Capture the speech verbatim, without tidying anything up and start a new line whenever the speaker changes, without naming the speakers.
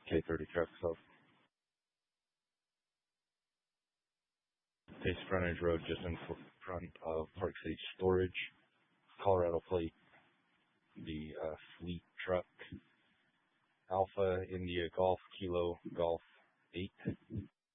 K thirty truck, so Pace frontage road just in front of Park City Storage, Colorado plate, the uh, fleet truck, Alpha India Golf Kilo Golf eight.